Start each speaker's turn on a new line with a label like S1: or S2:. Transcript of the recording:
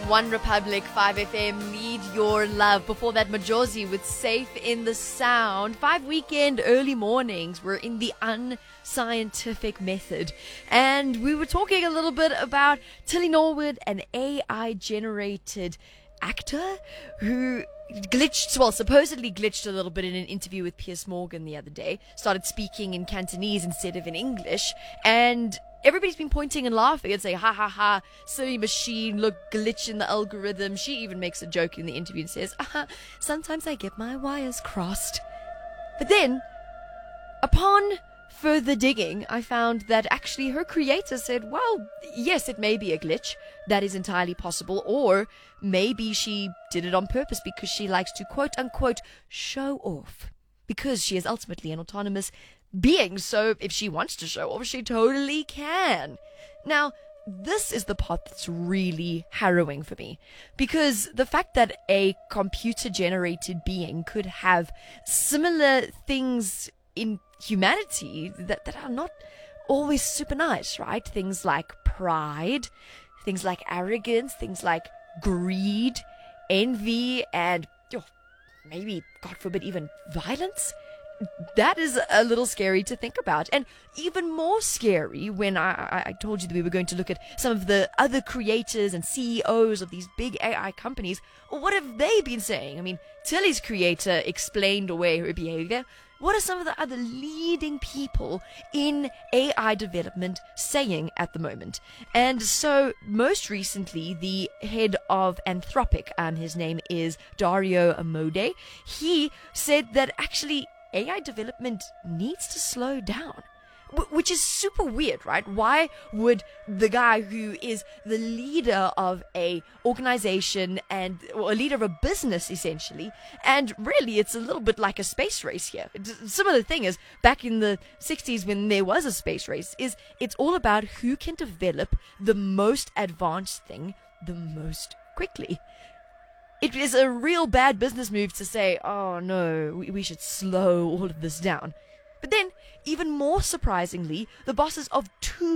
S1: One Republic 5FM, Need Your Love. Before that, Majosi with Safe in the Sound. 5 weekend early mornings. We're in the unscientific method. And we were talking a little bit about Tilly Norwood, an AI-generated actor who supposedly glitched a little bit in an interview with Piers Morgan the other day. Started speaking in Cantonese instead of in English. And everybody's been pointing and laughing and saying, ha ha ha, silly machine, look, glitch in the algorithm. She even makes a joke in the interview and says, sometimes I get my wires crossed. But then, upon further digging, I found that actually her creator said, well, yes, it may be a glitch. That is entirely possible. Or maybe she did it on purpose because she likes to quote unquote show off. Because she is ultimately an autonomous being, so if she wants to show off, she totally can. Now, this is the part that's really harrowing for me, because the fact that a computer-generated being could have similar things in humanity that are not always super nice, right? Things like pride, things like arrogance, things like greed, envy, and maybe, God forbid, even violence. That is a little scary to think about. And even more scary when I told you that we were going to look at some of the other creators and CEOs of these big AI companies. What have they been saying? I mean, Tilly's creator explained away her behavior. What are some of the other leading people in AI development saying at the moment? And so, most recently, the head of Anthropic, his name is Dario Amodei, he said that actually AI development needs to slow down, which is super weird, right? Why would the guy who is the leader of a organization or a leader of a business, essentially, and really it's a little bit like a space race here. Similar thing is back in the 60s when there was a space race, it's all about who can develop the most advanced thing the most quickly. It is a real bad business move to say, oh no, we should slow all of this down. But then, even more surprisingly, the bosses of two